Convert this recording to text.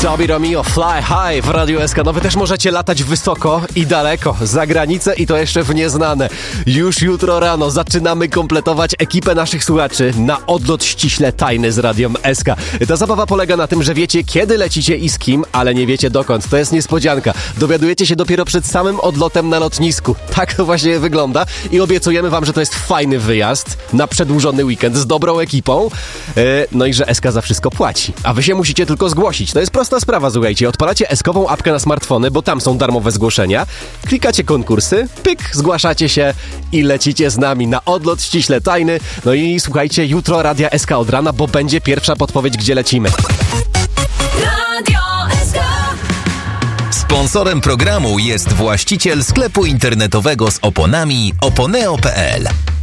Bobby Romeo, Fly High w Radiu SK. No wy też możecie latać wysoko i daleko, za granicę i to jeszcze w nieznane. Już jutro rano zaczynamy kompletować ekipę naszych słuchaczy na odlot ściśle tajny z Radiem SK. Ta zabawa polega na tym, że wiecie kiedy lecicie i z kim, ale nie wiecie dokąd. To jest niespodzianka. Dowiadujecie się dopiero przed samym odlotem na lotnisku. Tak to właśnie wygląda i obiecujemy wam, że to jest fajny wyjazd na przedłużony weekend z dobrą ekipą. No i że SK za wszystko płaci. A wy się musicie tylko zgłosić. To jest prosta sprawa, słuchajcie. Odpalacie SK-ową apkę na smartfony, bo tam są darmowe zgłoszenia. Klikacie konkursy, pyk, zgłaszacie się i lecicie z nami na odlot ściśle tajny. No i słuchajcie, jutro Radia SK od rana, bo będzie pierwsza podpowiedź, gdzie lecimy. Radio SK. Sponsorem programu jest właściciel sklepu internetowego z oponami oponeo.pl.